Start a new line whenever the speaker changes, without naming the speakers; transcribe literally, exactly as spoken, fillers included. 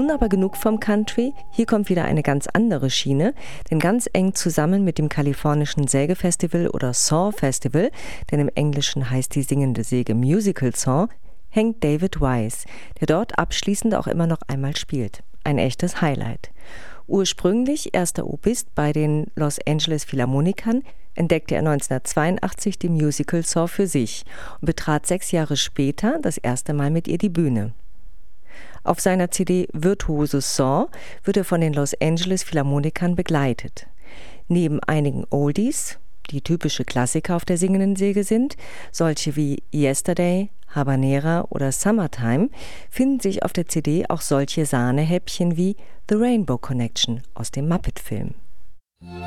Nun aber genug vom Country. Hier kommt wieder eine ganz andere Schiene, denn ganz eng zusammen mit dem kalifornischen Sägefestival oder Saw Festival, denn im Englischen heißt die singende Säge Musical Saw, hängt David Wise, der dort abschließend auch immer noch einmal spielt. Ein echtes Highlight. Ursprünglich erster Obist bei den Los Angeles Philharmonikern, entdeckte er neunzehnhundertzweiundachtzig die Musical Saw für sich und betrat sechs Jahre später das erste Mal mit ihr die Bühne. Auf seiner C D Virtuosus Saw wird er von den Los Angeles Philharmonikern begleitet. Neben einigen Oldies, die typische Klassiker auf der singenden Säge sind, solche wie Yesterday, Habanera oder Summertime, finden sich auf der C D auch solche Sahnehäppchen wie The Rainbow Connection aus dem Muppet-Film.